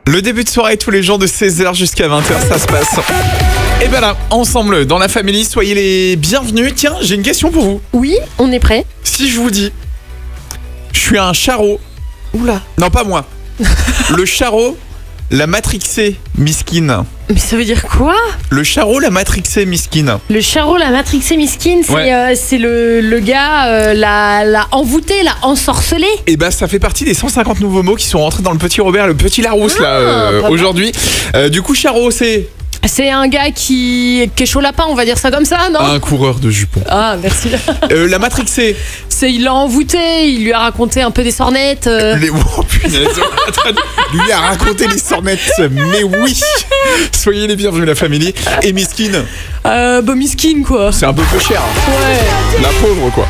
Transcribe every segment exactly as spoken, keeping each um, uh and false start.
Le début de soirée tous les jours de seize heures jusqu'à vingt heures, ça se passe. Et ben là, ensemble, dans la famille, soyez les bienvenus. Tiens, j'ai une question pour vous. Oui, on est prêt. Si je vous dis, je suis un charreau. Oula. Non, pas moi. Le charreau, la matrixée miskine. Mais ça veut dire quoi? Le charreau, la matrixée miskine. Le charreau, la matrixée miskine, c'est Ouais. euh, c'est le, le gars, euh, la, la envoûté, la ensorcelé. Et bah ça fait partie des cent cinquante nouveaux mots qui sont rentrés dans le petit Robert, le petit Larousse Ah, là euh, pas mal. aujourd'hui. Euh, du coup, charreau, c'est C'est un gars qui, qui est chaud lapin, on va dire ça comme ça, non? un coureur de jupons. Ah, merci. Euh, la matrixée. C'est, il l'a envoûté, il lui a raconté un peu des sornettes. euh. Les... Oh punaise, lui a raconté les sornettes, mais oui. Soyez les bienvenus la famille. Et miskine, Euh, bah, miskine, quoi. c'est un peu peu cher. Ouais. La pauvre quoi.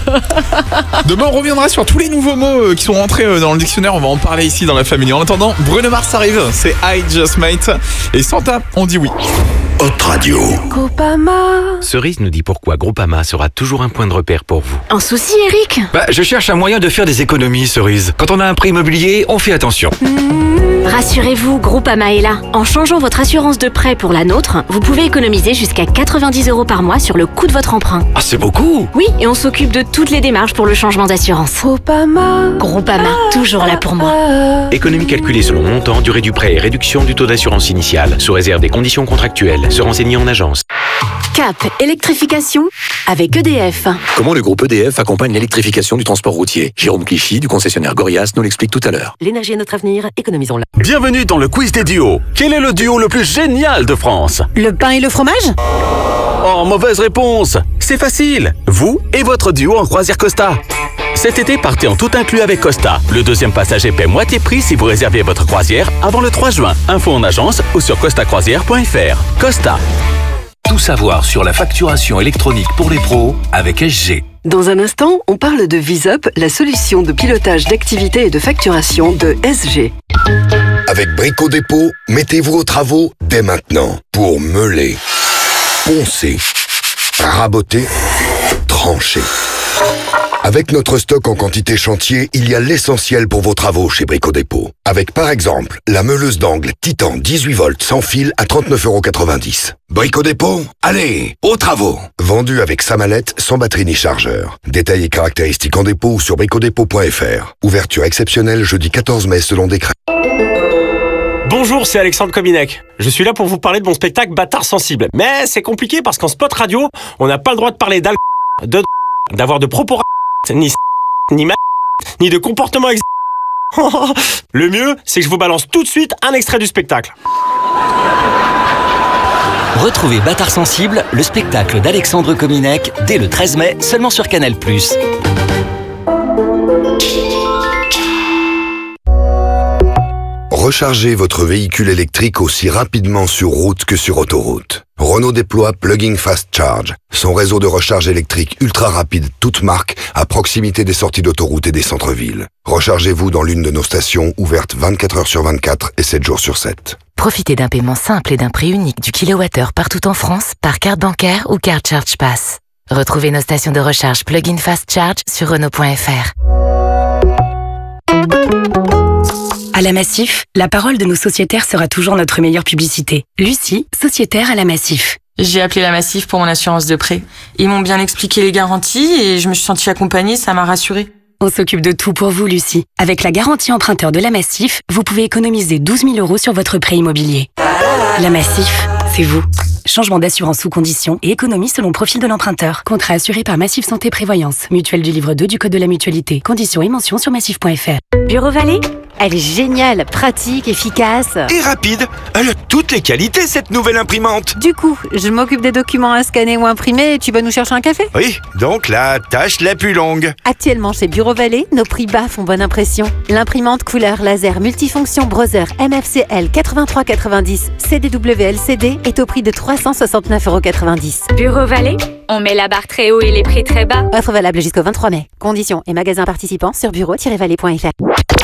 Demain on reviendra sur tous les nouveaux mots euh, qui sont rentrés euh, dans le dictionnaire. On va en parler ici dans la famille. En attendant, Bruno Mars arrive. C'est I Just Might. Et Santa, on dit oui. Hot Radio. Groupama. Cerise nous dit pourquoi Groupama sera toujours un point de repère pour vous. Un souci, Eric? Bah, je cherche un moyen de faire des économies, Cerise. Quand on a un prêt immobilier, on fait attention. Rassurez-vous, Groupama est là. En changeant votre assurance de prêt pour la nôtre, vous pouvez économiser jusqu'à quatre-vingt-dix euros par mois sur le coût de votre emprunt. Ah, c'est beaucoup! Oui, et on s'occupe de toutes les démarches pour le changement d'assurance. Groupama. Groupama, toujours là pour moi. Économie calculée selon montant, durée du prêt et réduction du taux d'assurance initiale, sous réserve des conditions contractuelles. Se renseigner en agence. Cap, électrification avec E D F. Comment le groupe E D F accompagne l'électrification du transport routier? Jérôme Clichy, du concessionnaire Gorias, nous l'explique tout à l'heure. L'énergie est notre avenir, économisons-la. Bienvenue dans le quiz des duos. Quel est le duo le plus génial de France? Le pain et le fromage? Oh, mauvaise réponse. C'est facile. Vous et votre duo en croisière Costa. Cet été, partez en tout inclus avec Costa. Le deuxième passager paie moitié prix si vous réservez votre croisière avant le trois juin. Info en agence ou sur costa croisière point f r. Costa. Tout savoir sur la facturation électronique pour les pros avec S G. Dans un instant, on parle de VisUp, la solution de pilotage d'activité et de facturation de S G. Avec Brico Dépôt, mettez-vous aux travaux dès maintenant pour meuler, poncer, raboter, trancher. Avec notre stock en quantité chantier, il y a l'essentiel pour vos travaux chez Brico Dépôt. Avec par exemple la meuleuse d'angle Titan dix-huit volts sans fil à trente-neuf euros quatre-vingt-dix. Brico Dépôt, allez, aux travaux. Vendu avec sa mallette, sans batterie ni chargeur. Détails et caractéristiques en dépôt ou sur brico dépôt point f r. Ouverture exceptionnelle jeudi quatorze mai selon décret. Bonjour, c'est Alexandre Kominek. Je suis là pour vous parler de mon spectacle Bâtard sensible. Mais c'est compliqué parce qu'en spot radio, on n'a pas le droit de parler d'alcool, de d'avoir de propos ni ni ma ni de comportement ex... Le mieux, c'est que je vous balance tout de suite un extrait du spectacle. Retrouvez Bâtard sensible, le spectacle d'Alexandre Kominek, dès le treize mai, seulement sur Canal plus. Rechargez votre véhicule électrique aussi rapidement sur route que sur autoroute. Renault déploie Plug-in Fast Charge, son réseau de recharge électrique ultra rapide, toute marque, à proximité des sorties d'autoroute et des centres-villes. Rechargez-vous dans l'une de nos stations ouvertes vingt-quatre heures sur vingt-quatre et sept jours sur sept. Profitez d'un paiement simple et d'un prix unique du kilowattheure partout en France par carte bancaire ou carte Charge Pass. Retrouvez nos stations de recharge Plug-in Fast Charge sur Renault point f r. À la Massif, la parole de nos sociétaires sera toujours notre meilleure publicité. Lucie, sociétaire à la Massif. J'ai appelé la Massif pour mon assurance de prêt. Ils m'ont bien expliqué les garanties et je me suis sentie accompagnée, ça m'a rassurée. On s'occupe de tout pour vous, Lucie. Avec la garantie emprunteur de la Massif, vous pouvez économiser douze mille euros sur votre prêt immobilier. La Massif, c'est vous. Changement d'assurance sous conditions et économie selon profil de l'emprunteur. Contrat assuré par Massif Santé Prévoyance. Mutuelle du livre deux du Code de la Mutualité. Conditions et mentions sur massif point f r. Bureau Vallée, elle est géniale, pratique, efficace. Et rapide. Elle a toutes les qualités, cette nouvelle imprimante. Du coup, je m'occupe des documents à scanner ou imprimer et tu vas nous chercher un café? Oui, donc la tâche la plus longue. Actuellement chez Bureau Vallée, nos prix bas font bonne impression. L'imprimante couleur laser multifonction Brother M F C L quatre-vingt-trois quatre-vingt-dix C D W L C D est au prix de trois cent soixante-neuf euros quatre-vingt-dix. Bureau Vallée, on met la barre très haut et les prix très bas. Offre valable jusqu'au vingt-trois mai. Conditions et magasins participants sur bureau tiret vallée point f r.